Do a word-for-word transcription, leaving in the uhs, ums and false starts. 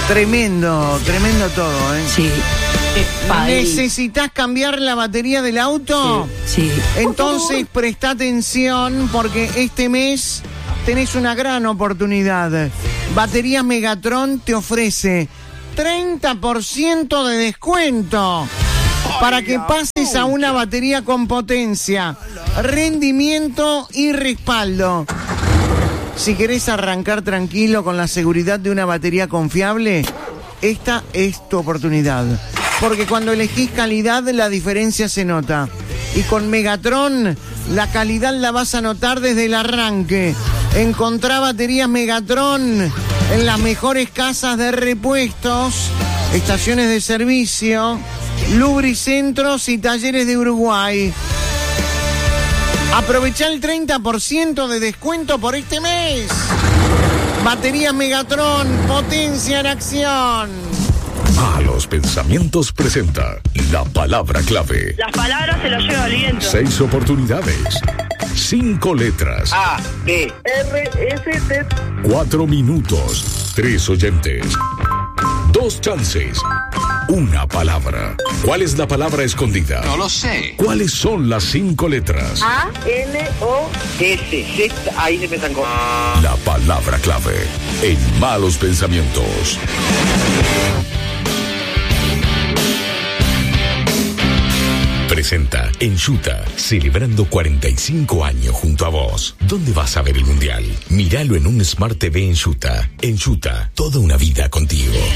Tremendo, tremendo todo, ¿eh? Sí. ¿Necesitas cambiar la batería del auto? Sí, sí. Entonces presta atención porque este mes tenés una gran oportunidad. Baterías Megatron te ofrece treinta por ciento de descuento para que pases a una batería con potencia, rendimiento y respaldo. Si querés arrancar tranquilo con la seguridad de una batería confiable, esta es tu oportunidad. Porque cuando elegís calidad, la diferencia se nota. Y con Megatron, la calidad la vas a notar desde el arranque. Encontrá baterías Megatron en las mejores casas de repuestos, estaciones de servicio, lubricentros y talleres de Uruguay. Aprovechá el treinta por ciento de descuento por este mes. Baterías Megatron, potencia en acción. Malos Pensamientos presenta la palabra clave. Las palabras se las lleva el viento. Seis oportunidades. Cinco letras. A, B, R, S, T. Cuatro minutos. Tres oyentes. Dos chances. Una palabra. ¿Cuál es la palabra escondida? No lo sé. ¿Cuáles son las cinco letras? A, N, O, S, Z. Ahí se empiezan con... La palabra clave en Malos Pensamientos. Presenta Enchuta, celebrando cuarenta y cinco años junto a vos. ¿Dónde vas a ver el mundial? Míralo en un Smart T V Enchuta. Enchuta, toda una vida contigo.